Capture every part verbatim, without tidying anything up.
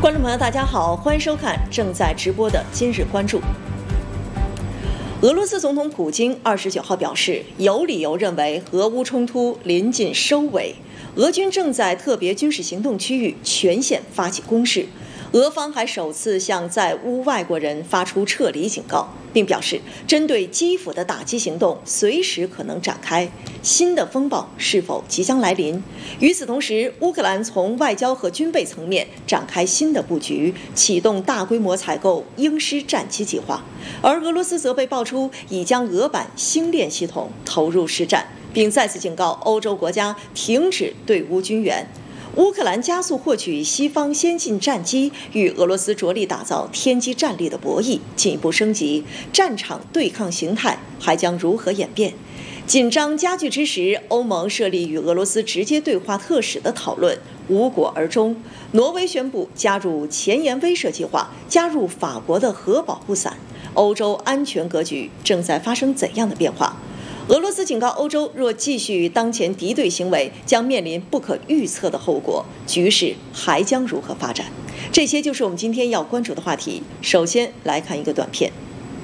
观众朋友，大家好，欢迎收看正在直播的今日关注。俄罗斯总统普京二十九号表示，有理由认为俄乌冲突临近收尾，俄军正在特别军事行动区域全线发起攻势。俄方还首次向在乌外国人发出撤离警告，并表示针对基辅的打击行动随时可能展开，新的风暴是否即将来临？与此同时，乌克兰从外交和军备层面展开新的布局，启动大规模采购鹰狮战机计划，而俄罗斯则被爆出已将俄版星链系统投入实战，并再次警告欧洲国家停止对乌军援。乌克兰加速获取西方先进战机，与俄罗斯着力打造天基战力的博弈进一步升级，战场对抗形态还将如何演变？紧张加剧之时，欧盟设立与俄罗斯直接对话特使的讨论无果而终。挪威宣布加入前沿威慑计划，加入法国的核保护伞。欧洲安全格局正在发生怎样的变化？俄罗斯警告欧洲，若继续当前敌对行为，将面临不可预测的后果，局势还将如何发展？这些就是我们今天要关注的话题。首先来看一个短片。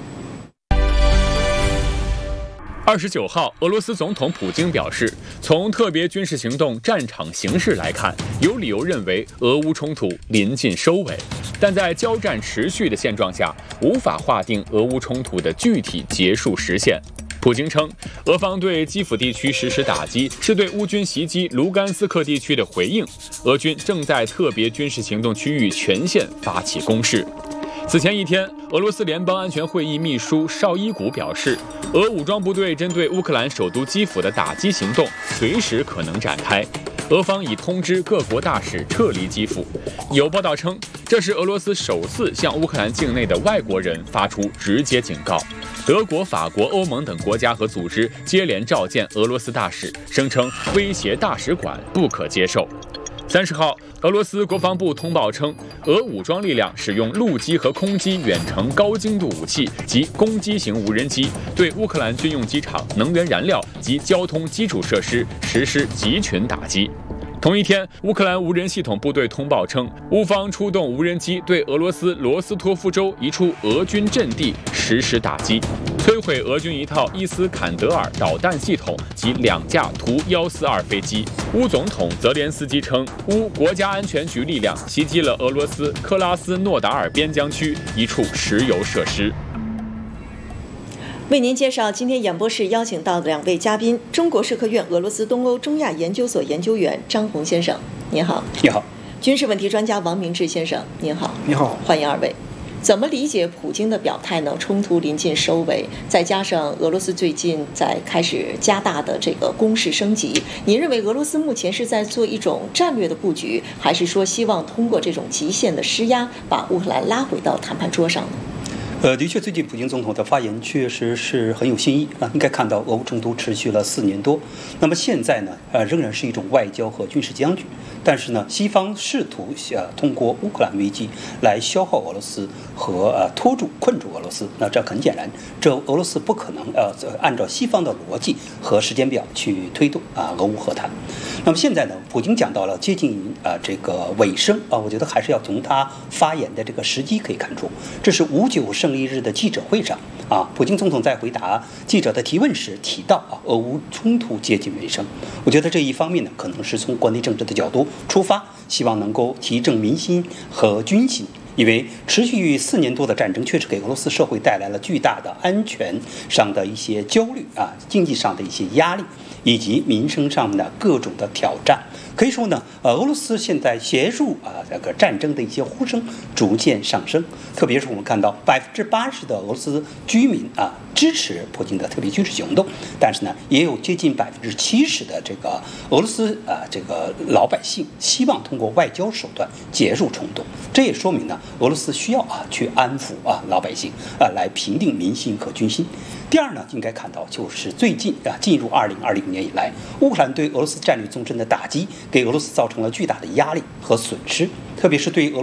二十九号，俄罗斯总统普京表示，从特别军事行动战场形势来看，有理由认为俄乌冲突临近收尾，但在交战持续的现状下，无法划定俄乌冲突的具体结束时限。普京称，俄方对基辅地区实施打击是对乌军袭击卢甘斯克地区的回应，俄军正在特别军事行动区域全线发起攻势。此前一天，俄罗斯联邦安全会议秘书绍伊古表示，俄武装部队针对乌克兰首都基辅的打击行动随时可能展开，俄方已通知各国大使撤离基辅。有报道称，这是俄罗斯首次向乌克兰境内的外国人发出直接警告。德国、法国、欧盟等国家和组织接连召见俄罗斯大使，声称威胁大使馆不可接受。三十号，俄罗斯国防部通报称，俄武装力量使用陆基和空基远程高精度武器及攻击型无人机，对乌克兰军用机场、能源燃料及交通基础设施实施集群打击。同一天，乌克兰无人系统部队通报称，乌方出动无人机对俄罗斯罗斯托夫州一处俄军阵地实施打击，摧毁俄军一套伊斯坎德尔导弹系统及两架图一四二飞机。乌总统泽连斯基称，乌国家安全局力量袭击了俄罗斯克拉斯诺达尔边疆区一处石油设施。 为您介绍今天演播室邀请到的两位嘉宾：中国社科院俄罗斯东欧中亚研究所研究员张红先生，您好； 你好； 军事问题专家王明志先生，您好。 你好， 欢迎二位。怎么理解普京的表态呢？冲突临近收尾，再加上俄罗斯最近在开始加大的这个攻势升级，您认为俄罗斯目前是在做一种战略的布局，还是说希望通过这种极限的施压，把乌克兰拉回到谈判桌上呢？ 呃，的确，最近普京总统的发言确实是很有新意啊。应该看到，俄乌冲突持续了四年多，那么现在呢，呃，仍然是一种外交和军事僵局。但是呢，西方试图呃通过乌克兰危机来消耗俄罗斯和呃拖住、困住俄罗斯。那这很显然，这俄罗斯不可能呃按照西方的逻辑和时间表去推动啊俄乌和谈。那么现在呢，普京讲到了接近啊、呃、这个尾声啊，我觉得还是要从他发言的这个时机可以看出，这是五九胜利日的记者会上啊，普京总统在回答记者的提问时提到啊，俄乌冲突接近尾声。我觉得这一方面呢，可能是从国内政治的角度出发，希望能够提振民心和军心。因为持续四年多的战争确实给俄罗斯社会带来了巨大的安全上的一些焦虑啊，经济上的一些压力，以及民生上的各种的挑战。可以说呢，呃，俄罗斯现在协助啊这个战争的一些呼声逐渐上升，特别是我们看到百分之八十的俄罗斯居民啊支持普京的特别军事行动，但是呢，也有接近百分之七十的这个俄罗斯啊这个老百姓希望通过外交手段结束冲突。这也说明呢，俄罗斯需要啊去安抚啊老百姓啊，来平定民心和军心。第二呢，应该看到就是最近啊进入二零二零年以来，乌克兰对俄罗斯战略纵深的打击，给俄罗斯造成了巨大的压力和损失，特别是对俄